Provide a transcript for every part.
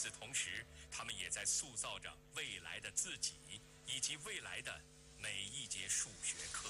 此同时，他们也在塑造着未来的自己，以及未来的每一节数学课。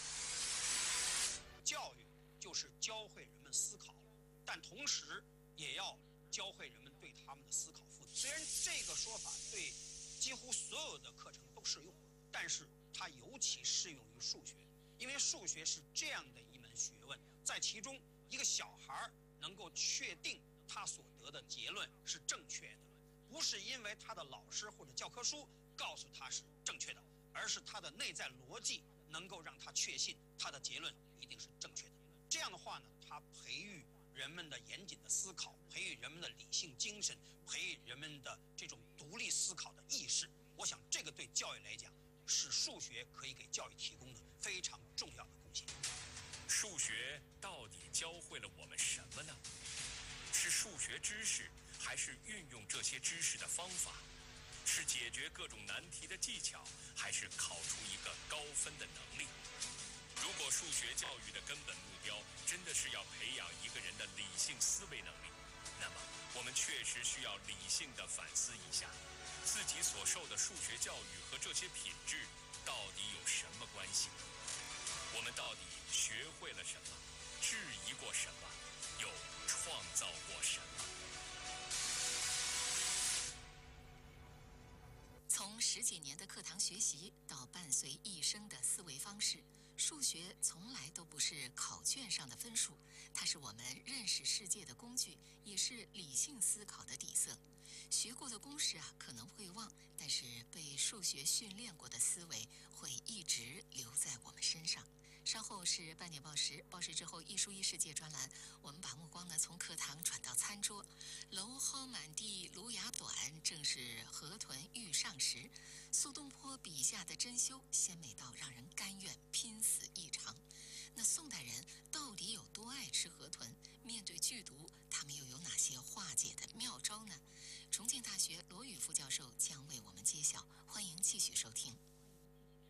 教育就是教会人们思考，但同时也要教会人们对他们的思考负责。虽然这个说法对几乎所有的课程都适用，但是它尤其适用于数学，因为数学是这样的一门学问，在其中一个小孩能够确定他所得的结论是正确的，不是因为他的老师或者教科书告诉他是正确的，而是他的内在逻辑能够让他确信他的结论一定是正确的。这样的话呢，他培育人们的严谨的思考，培育人们的理性精神，培育人们的这种独立思考的意识。我想这个对教育来讲，是数学可以给教育提供的非常重要的贡献。 数学到底教会了我们什么呢？是数学知识，还是运用这些知识的方法？是解决各种难题的技巧，还是考出一个高分的能力？如果数学教育的根本目标真的是要培养一个人的理性思维能力，那么我们确实需要理性地反思一下，自己所受的数学教育和这些品质到底有什么关系？我们到底学会了什么？质疑过什么？又创造过什么？ 从10几年的课堂学习到伴随一生的思维方式，数学从来都不是考卷上的分数，它是我们认识世界的工具，也是理性思考的底色。学过的公式可能会忘，但是被数学训练过的思维会一直留在我们身上。稍后是半点报时，报时之后一书一世界专栏，我们把目光从课堂转到餐桌。蒌蒿满地芦芽短，正是河豚欲上时。苏东坡笔下的珍馐鲜美到让人甘愿拼死一场。那宋代人到底有多爱吃河豚？面对剧毒，他们又有哪些化解的妙招呢？重庆大学罗宇副教授将为我们揭晓，欢迎继续收听。